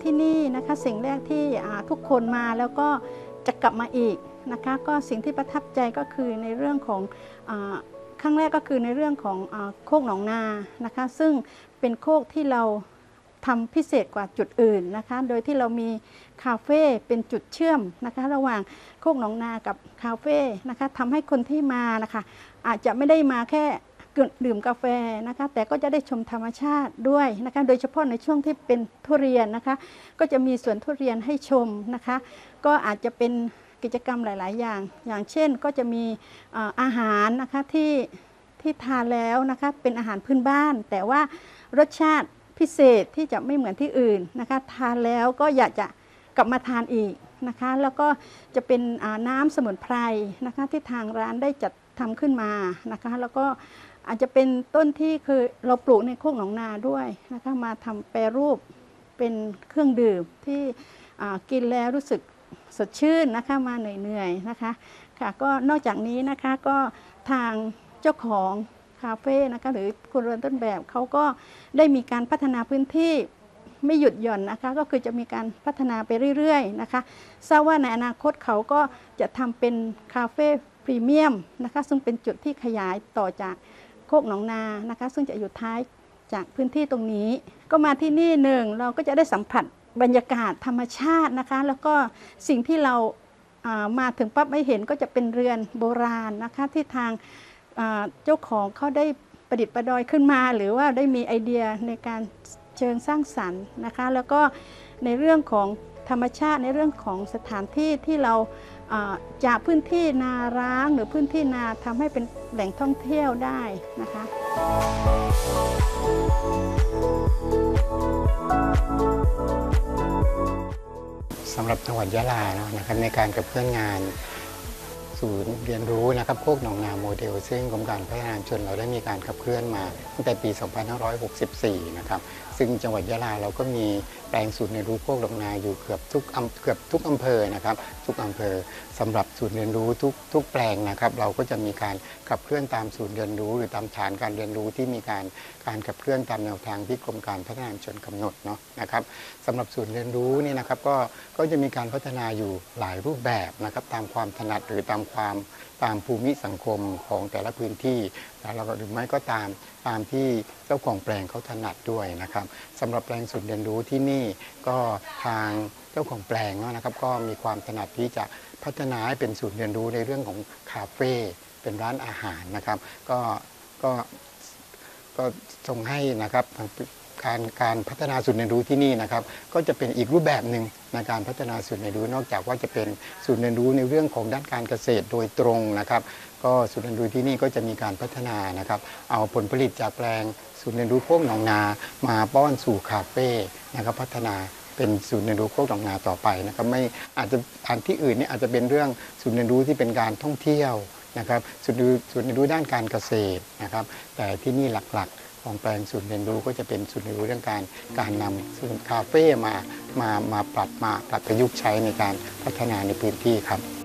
ที่นี่นะคะสิ่งแรกที่ทุกคนมาแล้วก็จะกลับมาอีกนะคะก็สิ่งที่ประทับใจก็คือในเรื่องของครั้งแรกก็คือในเรื่องของโคกหนองนานะคะซึ่งเป็นโคกที่เราทำพิเศษกว่าจุดอื่นนะคะโดยที่เรามีคาเฟ่เป็นจุดเชื่อมนะคะระหว่างโคกหนองนากับคาเฟ่นะคะทำให้คนที่มานะคะอาจจะไม่ได้มาแค่ดื่มกาแฟนะคะแต่ก็จะได้ชมธรรมชาติด้วยนะคะโดยเฉพาะในช่วงที่เป็นทุเรียนนะคะก็จะมีสวนทุเรียนให้ชมนะคะก็อาจจะเป็นกิจกรรมหลายๆอย่างเช่นก็จะมีอาหารนะคะที่ทานแล้วนะคะเป็นอาหารพื้นบ้านแต่ว่ารสชาติพิเศษที่จะไม่เหมือนที่อื่นนะคะทานแล้วก็อยากจะกลับมาทานอีกนะคะแล้วก็จะเป็นน้ำสมุนไพรนะคะที่ทางร้านได้จัดทำขึ้นมานะคะแล้วก็อาจจะเป็นต้นที่คือเราปลูกในโคกหนองนาด้วยนะคะมาทำแปรรูปเป็นเครื่องดื่มที่กินแล้วรู้สึกสดชื่นนะคะมาเหนื่อยๆนะคะค่ะก็นอกจากนี้นะคะก็ทางเจ้าของคาเฟ่นะคะหรือครัวเรือนต้นแบบเขาก็ได้มีการพัฒนาพื้นที่ไม่หยุดหย่อนนะคะก็คือจะมีการพัฒนาไปเรื่อยๆนะคะทราบว่าในอนาคตเขาก็จะทำเป็นคาเฟ่พรีเมียมนะคะซึ่งเป็นจุดที่ขยายต่อจากโคกหนองนานะคะซึ่งจะอยู่ท้ายจากพื้นที่ตรงนี้ก็มาที่นี่หนึ่งเราก็จะได้สัมผัสบรรยากาศธรรมชาตินะคะแล้วก็สิ่งที่เรามาถึงปั๊บไม่เห็นก็จะเป็นเรือนโบราณนะคะที่ทางเจ้าของเขาได้ประดิษฐ์ประดอยขึ้นมาหรือว่าได้มีไอเดียในการเชิงสร้างสรรค์นะคะแล้วก็ในเรื่องของธรรมชาติในเรื่องของสถานที่ที่เราจากพื้นที่นาร้างหรือพื้นที่นาทำให้เป็นแหล่งท่องเที่ยวได้นะคะสำหรับจังหวัดยะลานะครับในการกับเพื่อนงานศูนย์เรียนรู้นะครับโคกหนองนาโมเดลซึ่งกรมการพัฒนาชุมชนเราได้มีการขับเคลื่อนมาตั้งแต่ปี 2564 นะครับซึ่งจังหวัดยะลาเราก็มีแปลงศูนย์เรียนรู้โคกหนองนาอยู่เกือบทุกอำเภอนะครับทุกอำเภอสำหรับศูนย์เรียนรู้ทุกแปลงนะครับเราก็จะมีการขับเคลื่อนตามศูนย์เรียนรู้หรือตามฐานการเรียนรู้ที่มีการขับเคลื่อนตามแนวทางที่กรมการพัฒนาชุมชนกำหนดเนาะนะครับสำหรับศูนย์เรียนรู้นี่นะครับก็จะมีการพัฒนาอยู่หลายรูปแบบนะครับตามความถนัดหรือตามภูมิสังคมของแต่ละพื้นที่แล้วหรือไม่ก็ตามที่เจ้าของแปลงเขาถนัดด้วยนะครับสำหรับแปลงศูนย์เรียนรู้ที่นี่ก็ทางเจ้าของแปลงนะครับก็มีความถนัดที่จะพัฒนาให้เป็นศูนย์เรียนรู้ในเรื่องของคาเฟ่เป็นร้านอาหารนะครับก็ส่งให้นะครับการพัฒนาศูนย์เรียนรู้ที่นี่นะครับก็จะเป็นอีกรูปแบบหนึ่งในการพัฒนาศูนย์เรียนรู้นอกจากว่าจะเป็นศูนย์เรียนรู้ในเรื่องของด้านการเกษตรโดยตรงนะครับก็ศูนย์เรียนรู้ที่นี่ก็จะมีการพัฒนานะครับเอาผลผลิตจากแปลงศูนย์เรียนรู้โคกหนองนามาป้อนสู่คาเฟ่นะครับพัฒนาเป็นศูนย์เรียนรู้โคกหนองนาต่อไปนะครับไม่อาจจะอันที่อื่นนี่อาจจะเป็นเรื่องศูนย์เรียนรู้ที่เป็นการท่องเที่ยวนะครับศูนย์เรียนรู้ด้านการเกษตรนะครับแต่ที่นี่หลักๆของแปลงศูนย์เรียนรู้ก็จะเป็นศูนย์เรียนรู้เรื่องการนำศูนย์คาเฟ่มาปรับประยุกต์ใช้ในการพัฒนาในพื้นที่ครับ